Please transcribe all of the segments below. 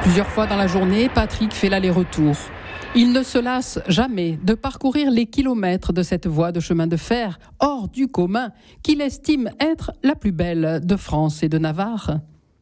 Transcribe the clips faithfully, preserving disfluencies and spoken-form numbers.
Plusieurs fois dans la journée, Patrick fait l'aller-retour. Il ne se lasse jamais de parcourir les kilomètres de cette voie de chemin de fer hors du commun qu'il estime être la plus belle de France et de Navarre.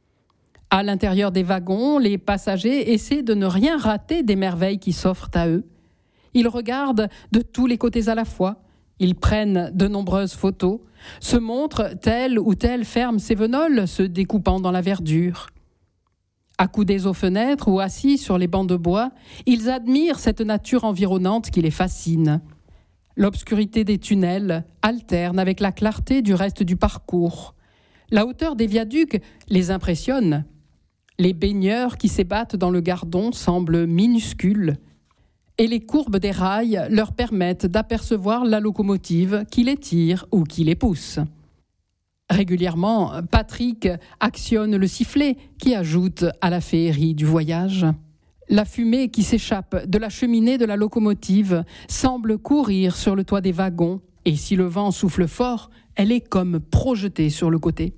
À l'intérieur des wagons, les passagers essaient de ne rien rater des merveilles qui s'offrent à eux. Ils regardent de tous les côtés à la fois. Ils prennent de nombreuses photos, se montrent telle ou telle ferme sévenoles se découpant dans la verdure. Accoudés aux fenêtres ou assis sur les bancs de bois, ils admirent cette nature environnante qui les fascine. L'obscurité des tunnels alterne avec la clarté du reste du parcours. La hauteur des viaducs les impressionne. Les baigneurs qui s'ébattent dans le Gardon semblent minuscules. Et les courbes des rails leur permettent d'apercevoir la locomotive qui les tire ou qui les pousse. Régulièrement, Patrick actionne le sifflet qui ajoute à la féerie du voyage. La fumée qui s'échappe de la cheminée de la locomotive semble courir sur le toit des wagons et si le vent souffle fort, elle est comme projetée sur le côté.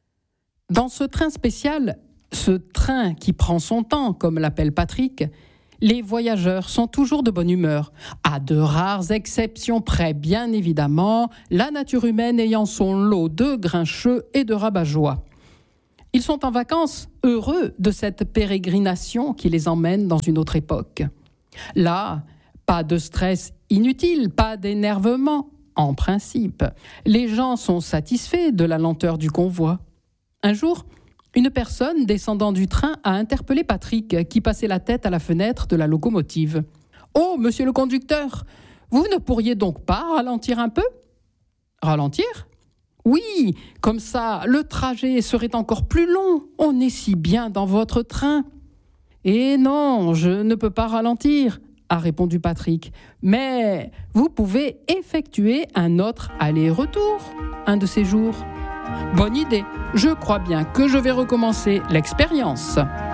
Dans ce train spécial, ce train qui prend son temps, comme l'appelle Patrick, les voyageurs sont toujours de bonne humeur, à de rares exceptions près, bien évidemment, la nature humaine ayant son lot de grincheux et de rabat-joie. Ils sont en vacances, heureux de cette pérégrination qui les emmène dans une autre époque. Là, pas de stress inutile, pas d'énervement, en principe. Les gens sont satisfaits de la lenteur du convoi. Un jour, une personne descendant du train a interpellé Patrick qui passait la tête à la fenêtre de la locomotive. « Oh, monsieur le conducteur, vous ne pourriez donc pas ralentir un peu ?»« Ralentir ? Oui, comme ça, le trajet serait encore plus long. On est si bien dans votre train. »« Eh non, je ne peux pas ralentir, » a répondu Patrick. « Mais vous pouvez effectuer un autre aller-retour un de ces jours. » Bonne idée, je crois bien que je vais recommencer l'expérience.